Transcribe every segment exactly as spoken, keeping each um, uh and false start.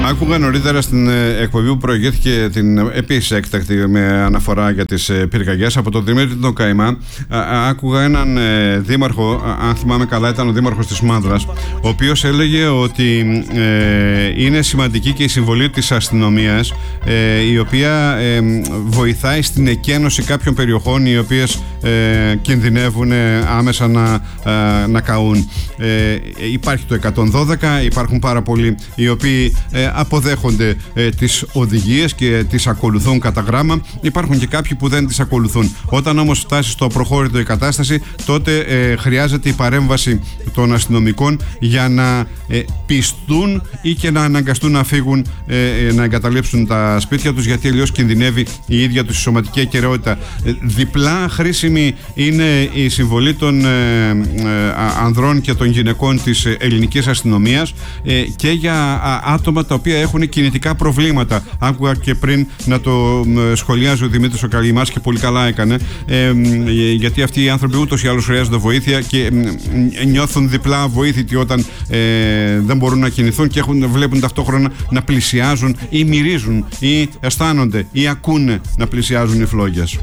Άκουγα νωρίτερα στην εκπομπή που προηγήθηκε την επίσης έκτακτη με αναφορά για τις πυρκαγιές από τον Δημήτρη τον Καημά. Άκουγα έναν δήμαρχο, αν θυμάμαι καλά ήταν ο δήμαρχος της Μάνδρας, ο οποίος έλεγε ότι ε, είναι σημαντική και η συμβολή της αστυνομίας, ε, η οποία ε, βοηθάει στην εκένωση κάποιων περιοχών οι οποίες ε, κινδυνεύουν άμεσα να, ε, να καούν. Ε, υπάρχει το εκατόν δώδεκα, υπάρχουν πάρα πολλοί οι οποίοι ε, αποδέχονται ε, τις οδηγίες και τις ακολουθούν κατά γράμμα. Υπάρχουν και κάποιοι που δεν τις ακολουθούν. Όταν όμως φτάσει στο προχώρητο η κατάσταση, τότε ε, χρειάζεται η παρέμβαση των αστυνομικών για να ε, πιστούν ή και να αναγκαστούν να φύγουν, ε, να εγκαταλείψουν τα σπίτια τους, γιατί αλλιώς κινδυνεύει η ίδια τους η σωματική ακεραιότητα. Ε, διπλά χρήσιμη είναι η συμβολή των ε, ε, ανδρών και των γυναικών της ελληνικής αστυνομίας ε, και για άτομα τα οποία έχουν κινητικά προβλήματα. Άκουγα και πριν να το σχολιάζει ο Δημήτρης ο Καημάς και πολύ καλά έκανε, ε, γιατί αυτοί οι άνθρωποι ούτως ή άλλως χρειάζονται βοήθεια και ε, νιώθουν διπλά βοήθητοι όταν ε, δεν μπορούν να κινηθούν και έχουν, βλέπουν ταυτόχρονα να πλησιάζουν ή μυρίζουν ή αισθάνονται ή ακούνε να πλησιάζουν οι φλόγες.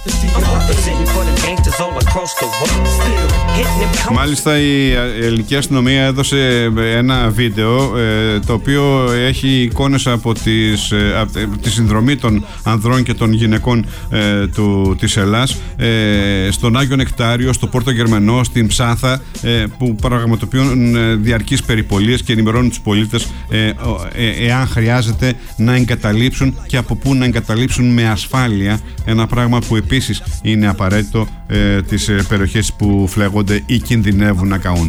Μάλιστα η ελληνική αστυνομία έδωσε ένα βίντεο ε, το οποίο έχει εικόνες από, τις, ε, από τη συνδρομή των ανδρών και των γυναικών ε, του, της Ελλάς ε, στον Άγιο Νεκτάριο, στο Πόρτο Γερμανό, στην Ψάθα, ε, που πραγματοποιούν ε, διαρκείς περιπολίες και ενημερώνουν τους πολίτες ε, ε, ε, εάν χρειάζεται να εγκαταλείψουν και από πού να εγκαταλείψουν με ασφάλεια, ένα πράγμα που επίσης είναι απαραίτητο ε, τις ε, περιοχές που φλέγονται ή κινδυνεύουν να καούν.